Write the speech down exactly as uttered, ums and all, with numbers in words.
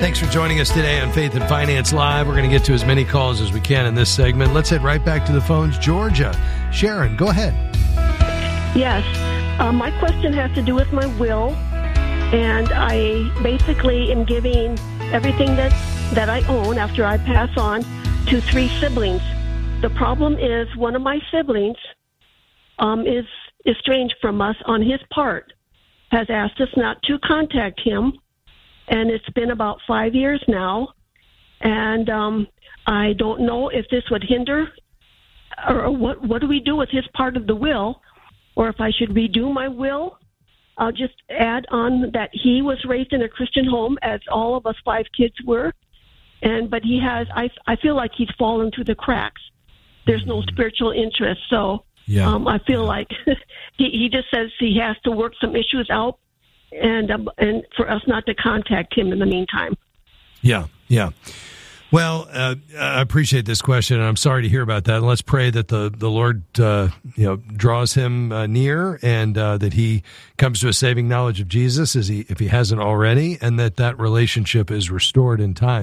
Thanks for joining us today on Faith and Finance Live. We're going to get to as many calls as we can in this segment. Let's head right back to the phones. Georgia. Sharon, go ahead. Yes. Uh, my question has to do with my will, and I basically am giving everything that, that I own after I pass on to three siblings. The problem is one of my siblings um, is estranged from us on his part, has asked us not to contact him, and it's been about five years now, and um, I don't know if this would hinder, or what, what do we do with his part of the will, or if I should redo my will. I'll just add on that he was raised in a Christian home, as all of us five kids were, and but he has, I, I feel like he's fallen through the cracks. There's no spiritual interest, so yeah. um, I feel like he, he just says he has to work some issues out, and um, and for us not to contact him in the meantime. Yeah, yeah. Well, uh, I appreciate this question, and I'm sorry to hear about that. And let's pray that the the Lord, uh, you know, draws him uh, near, and uh, that he comes to a saving knowledge of Jesus, as he if he hasn't already, and that that relationship is restored in time.